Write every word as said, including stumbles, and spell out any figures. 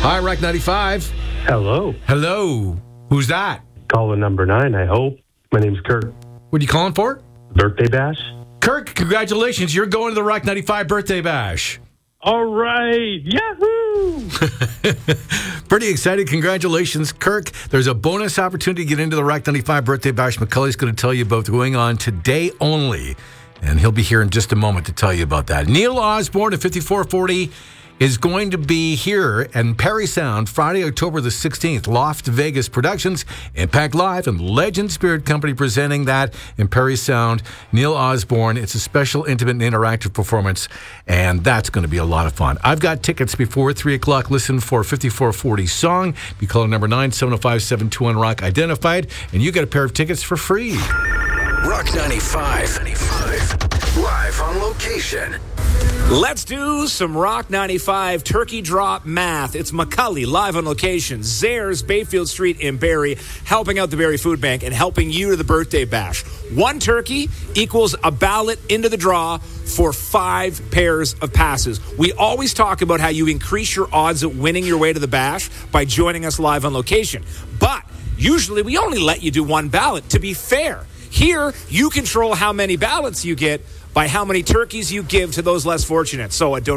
Hi, Rock ninety-five. Hello. Hello. Who's that? Caller number nine, I hope. My name's Kirk. What are you calling for? Birthday bash? Kirk, congratulations. You're going to the Rock ninety-five birthday bash. All right. Yahoo! Pretty excited. Congratulations, Kirk. There's a bonus opportunity to get into the Rock ninety-five birthday bash. McCully's going to tell you about going on today only, and he'll be here in just a moment to tell you about that. Neil Osborne at fifty-four forty is going to be here in Perry Sound Friday, October the sixteenth. Loft Vegas Productions, Impact Live, and Legend Spirit Company presenting that in Perry Sound. Neil Osborne. It's a special, intimate, and interactive performance, and that's going to be a lot of fun. I've got tickets before three o'clock. Listen for fifty-four forty song. Be calling number nine seven oh five, seven two one, ROCK identified, and you get a pair of tickets for free. Rock ninety-five. Live on location. Let's do some Rock ninety-five turkey drop math. It's McCully live on location. Zares, Bayfield Street in Barrie, helping out the Barrie Food Bank and helping you to the birthday bash. One turkey equals a ballot into the draw for five pairs of passes. We always talk about how you increase your odds at winning your way to the bash by joining us live on location. But usually we only let you do one ballot. To be fair, here you control how many ballots you get by how many turkeys you give to those less fortunate. So a donation